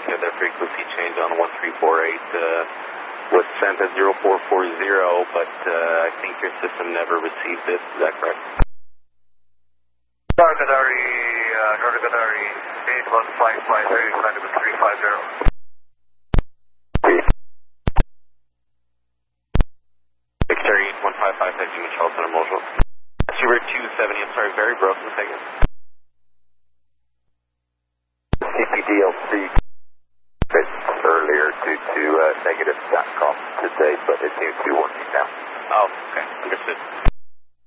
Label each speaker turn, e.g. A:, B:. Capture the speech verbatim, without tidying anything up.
A: uh, their frequency change on one three four eight uh, was sent at zero four four zero, but uh, I think your system never received it. Is that correct?
B: Gargadari, uh, Gargadari eight one five five zero, kind of three five zero.
A: Victor eight one five five, taxi Michelle Center Mojo. Receiver two seventy, I'm sorry, very broken, second.
B: C P D L C earlier due to uh, negative SATCOM today, but it seems to be working now.
A: Oh, okay, understood.